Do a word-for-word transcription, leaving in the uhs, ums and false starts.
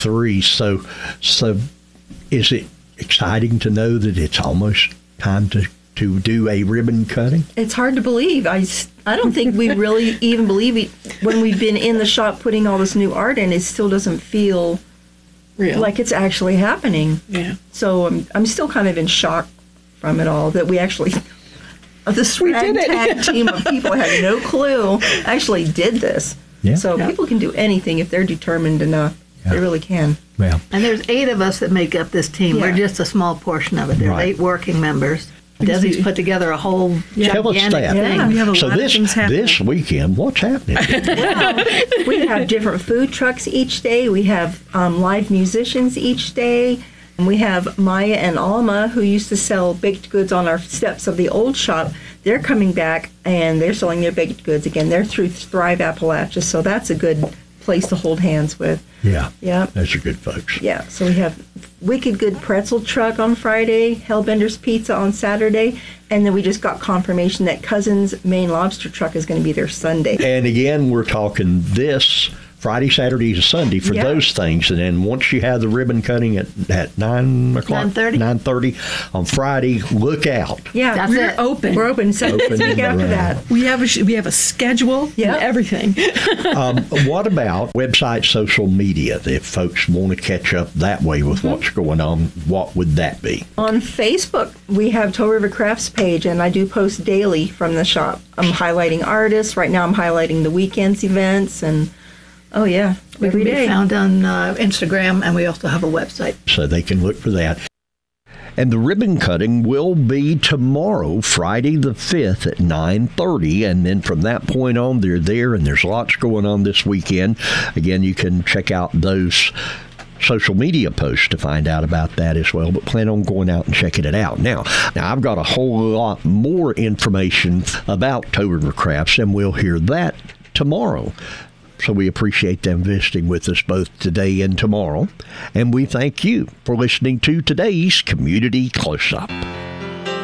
Three. So, so is it exciting to know that it's almost time to, to do a ribbon cutting? It's hard to believe. I, s- I don't think we really even believe it. When we've been in the shop putting all this new art in, it still doesn't feel Real. like it's actually happening. Yeah. So I'm, I'm still kind of in shock from it all that we actually, this We did it. ragtag team of people had no clue actually did this. Yeah. So Yeah. people can do anything if they're determined enough. Yeah. They really can. Well, And there's eight of us that make up this team. Yeah. We're just a small portion of it. There's Right. eight working members. Desi's put together a whole Tell us gigantic that. thing. Yeah. We have a so lot this of things happening. this weekend, what's happening? We have different food trucks each day. We have um, live musicians each day. And we have Maya and Alma, who used to sell baked goods on our steps of the old shop. They're coming back and they're selling their baked goods again. They're through Thrive Appalachia, so that's a good place to hold hands with. Yeah, Yeah. those are good folks. Yeah, so we have Wicked Good Pretzel Truck on Friday, Hellbender's Pizza on Saturday, and then we just got confirmation that Cousins Maine Lobster Truck is going to be there Sunday. And again, we're talking this Friday, Saturday, to Sunday for Yeah. those things. And then once you have the ribbon cutting at, at nine o'clock, nine thirty nine thirty on Friday, look out. Yeah, That's We're it. open. we're open seven days Open a week after around. that. We have a sh- we have a schedule Yeah. and everything. Um, what about website, social media? If folks want to catch up that way with what's going on, what would that be? On Facebook, we have Toe River Crafts page, and I do post daily from the shop. I'm highlighting artists. Right now I'm highlighting the weekends events, and oh yeah, We every can be day. found on uh, Instagram, and we also have a website. So they can look for that. And the ribbon cutting will be tomorrow, Friday the fifth at nine thirty. And then from that point on, they're there, and there's lots going on this weekend. Again, you can check out those social media posts to find out about that as well, but plan on going out and checking it out. Now, now I've got a whole lot more information about Toe River Crafts, and we'll hear that tomorrow. So we appreciate them visiting with us both today and tomorrow. And we thank you for listening to today's Community Close-Up.